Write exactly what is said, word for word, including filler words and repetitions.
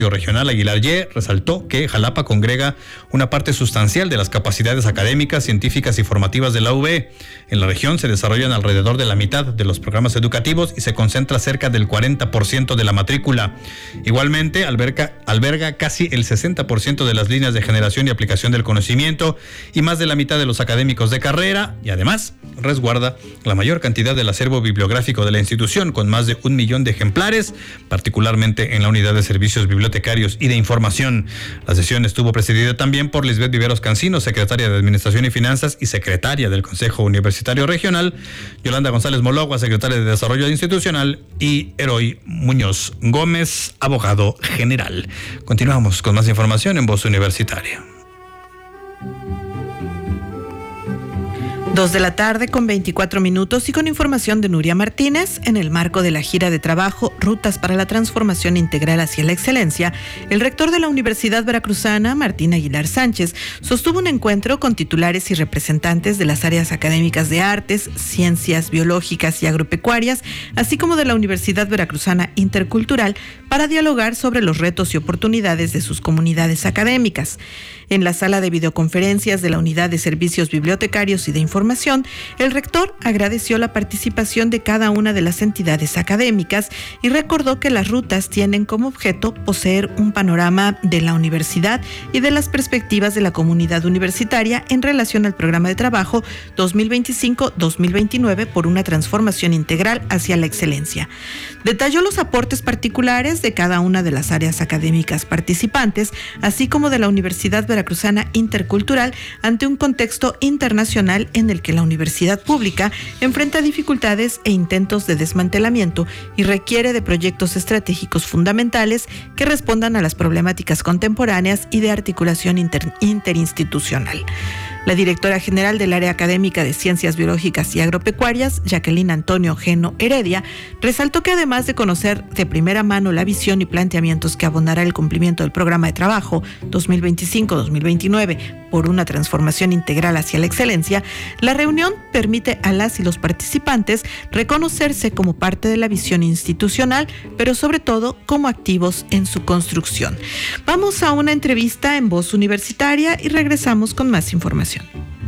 Regional Aguilar Ye resaltó que Jalapa congrega una parte sustancial de las capacidades académicas, científicas y formativas de la U B. En la región se desarrollan alrededor de la mitad de los programas educativos y se concentra cerca del cuarenta por ciento de la matrícula. Igualmente, alberga, alberga casi el sesenta por ciento de las líneas de generación y aplicación del conocimiento y más de la mitad de los académicos de carrera, y además resguarda la mayor cantidad del acervo bibliográfico de la institución, con más de un millón de ejemplares, particularmente en la unidad de servicios bibliográficos y de información. La sesión estuvo presidida también por Lisbeth Viveros Cancino, secretaria de Administración y Finanzas y secretaria del Consejo Universitario Regional, Yolanda González Mologua, secretaria de Desarrollo Institucional, y Eroy Muñoz Gómez, abogado general. Continuamos con más información en Voz Universitaria. Dos de la tarde con veinticuatro minutos y con información de Nuria Martínez. En el marco de la gira de trabajo Rutas para la Transformación Integral hacia la Excelencia, el rector de la Universidad Veracruzana, Martín Aguilar Sánchez, sostuvo un encuentro con titulares y representantes de las áreas académicas de artes, ciencias biológicas y agropecuarias, así como de la Universidad Veracruzana Intercultural, para dialogar sobre los retos y oportunidades de sus comunidades académicas. En la sala de videoconferencias de la Unidad de Servicios Bibliotecarios y de Información, el rector agradeció la participación de cada una de las entidades académicas y recordó que las rutas tienen como objeto poseer un panorama de la universidad y de las perspectivas de la comunidad universitaria en relación al programa de trabajo dos mil veinticinco dos mil veintinueve por una transformación integral hacia la excelencia. Detalló los aportes particulares de cada una de las áreas académicas participantes, así como de la Universidad Veracruzana Intercultural ante un contexto internacional en el que la universidad pública enfrenta dificultades e intentos de desmantelamiento y requiere de proyectos estratégicos fundamentales que respondan a las problemáticas contemporáneas y de articulación inter- interinstitucional. La directora general del área académica de Ciencias Biológicas y Agropecuarias, Jacqueline Antonio Geno Heredia, resaltó que además de conocer de primera mano la visión y planteamientos que abonará el cumplimiento del programa de trabajo dos mil veinticinco dos mil veintinueve por una transformación integral hacia la excelencia, la reunión permite a las y los participantes reconocerse como parte de la visión institucional, pero sobre todo como activos en su construcción. Vamos a una entrevista en Voz Universitaria y regresamos con más información.